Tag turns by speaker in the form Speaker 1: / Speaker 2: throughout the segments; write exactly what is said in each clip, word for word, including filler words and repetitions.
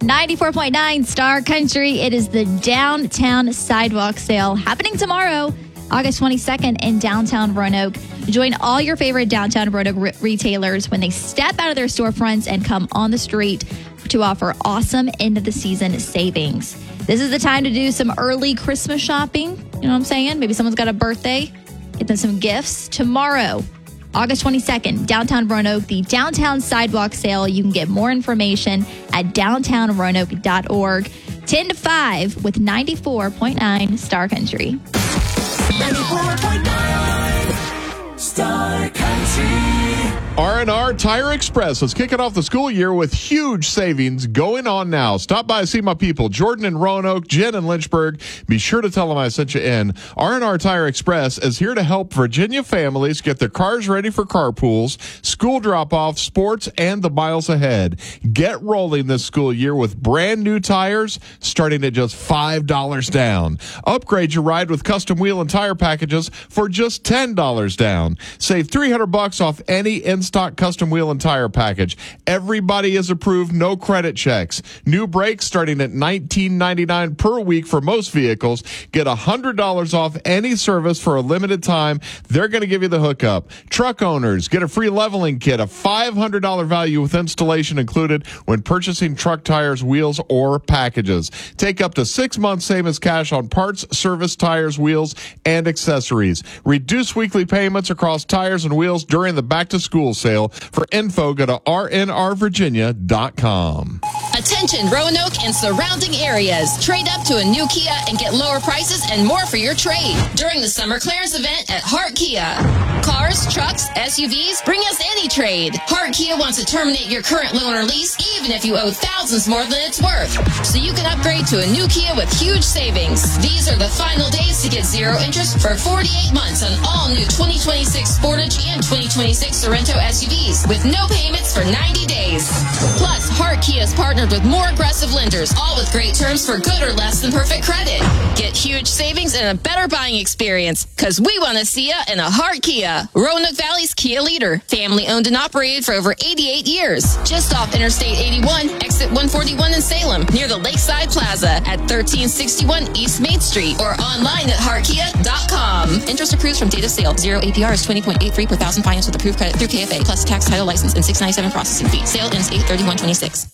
Speaker 1: ninety-four point nine Star Country. It is the Downtown Sidewalk Sale happening tomorrow, August twenty-second in downtown Roanoke. Join all your favorite downtown Roanoke re- retailers when they step out of their storefronts and come on the street to offer awesome end-of-the-season savings. This is the time to do some early Christmas shopping. You know what I'm saying? Maybe someone's got a birthday. Get them some gifts. Tomorrow, August twenty-second, downtown Roanoke, the Downtown Sidewalk Sale. You can get more information at downtown roanoke dot org. ten to five with ninety-four point nine Star Country.
Speaker 2: ninety-four point nine Star Country.
Speaker 3: R and R Tire Express is kicking off the school year with huge savings going on now. Stop by and see my people, Jordan in Roanoke, Jen in Lynchburg. Be sure to tell them I sent you in. R and R Tire Express is here to help Virginia families get their cars ready for carpools, school drop-off, sports, and the miles ahead. Get rolling this school year with brand new tires starting at just five dollars down. Upgrade your ride with custom wheel and tire packages for just ten dollars down. Save three hundred bucks off any in-stock custom wheel and tire package. Everybody is approved, no credit checks. New brakes starting at nineteen ninety-nine per week for most vehicles. Get one hundred dollars off any service for a limited time. They're going to give you the hookup. Truck owners get a free leveling kit, a five hundred dollars value with installation included when purchasing truck tires, wheels, or packages. Take up to six months savings cash on parts, service, tires, wheels, and accessories. Reduce weekly payments across tires and wheels during the back-to-school sale. For info, go to r n r virginia dot com.
Speaker 4: Attention Roanoke and surrounding areas. Trade up to a new Kia and get lower prices and more for your trade during the summer clearance event at Hart Kia. Cars, trucks, S U Vs, bring us any trade. Hart Kia wants to terminate your current loan or lease even if you owe thousands more than it's worth. So you can upgrade to a new Kia with huge savings. These are the final days to get zero interest for forty-eight months on all new twenty twenty-six Sportage and twenty twenty-six Sorento S U Vs with no payments for ninety days. Plus, Hart Kia is partnered with more aggressive lenders, all with great terms for good or less than perfect credit. Get huge savings and a better buying experience, because we want to see you in a Hart Kia. Roanoke Valley's Kia leader, family owned and operated for over eighty-eight years. Just off Interstate eighty-one, exit one forty-one in Salem, near the Lakeside Plaza at thirteen sixty-one East Main Street, or online at hart kia dot com. Interest accrues from date of sale. Zero A P R is twenty point eight three per thousand finance with approved credit through K F A, plus tax, title, license, and six ninety-seven processing fee. Sale ends eight thirty-one twenty-six.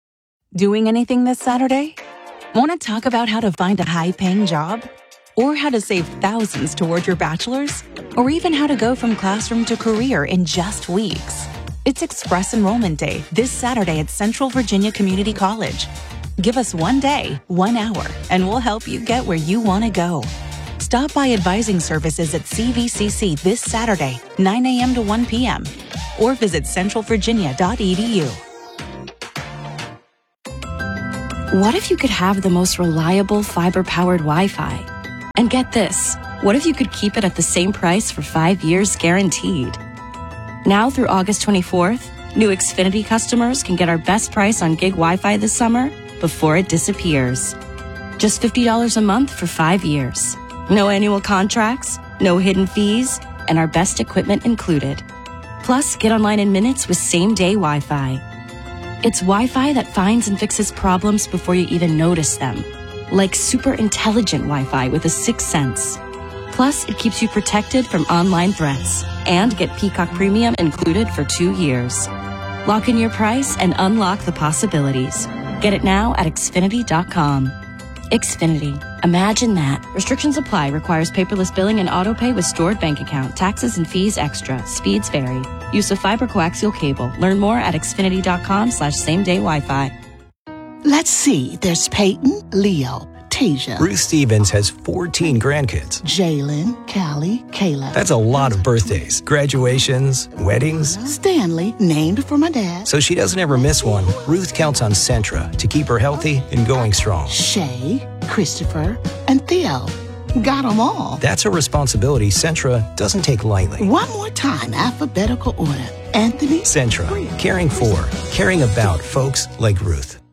Speaker 5: Doing anything this Saturday? Want to talk about how to find a high-paying job? Or how to save thousands toward your bachelor's? Or even how to go from classroom to career in just weeks? It's Express Enrollment Day this Saturday at Central Virginia Community College. Give us one day, one hour, and we'll help you get where you want to go. Stop by advising services at C V C C this Saturday, nine a.m. to one p.m. or visit central virginia dot e d u.
Speaker 6: What if you could have the most reliable fiber-powered Wi-Fi? And get this, what if you could keep it at the same price for five years guaranteed? Now through August twenty-fourth, new Xfinity customers can get our best price on gig Wi-Fi this summer before it disappears. Just fifty dollars a month for five years. No annual contracts, no hidden fees, and our best equipment included. Plus, get online in minutes with same-day Wi-Fi. It's Wi-Fi that finds and fixes problems before you even notice them. Like super intelligent Wi-Fi with a sixth sense. Plus, it keeps you protected from online threats. And get Peacock Premium included for two years. Lock in your price and unlock the possibilities. Get it now at xfinity dot com. Xfinity. Imagine that. Restrictions apply. Requires paperless billing and autopay with stored bank account. Taxes and fees extra. Speeds vary. Use of fiber coaxial cable. Learn more at xfinity dot com slash same day Wi-Fi.
Speaker 7: Let's see. There's Peyton, Leo, Tasia.
Speaker 8: Ruth Stevens has fourteen grandkids.
Speaker 7: Jalen, Callie, Kayla.
Speaker 8: That's a lot of birthdays, graduations, weddings.
Speaker 7: Stanley, named for my dad.
Speaker 8: So she doesn't ever miss one. Ruth counts on Centra to keep her healthy and going strong.
Speaker 7: Shay, Christopher, and Theo. Got them all.
Speaker 8: That's a responsibility Centra doesn't take lightly.
Speaker 7: One more time, alphabetical order. Anthony.
Speaker 8: Centra, caring for, caring about folks like Ruth.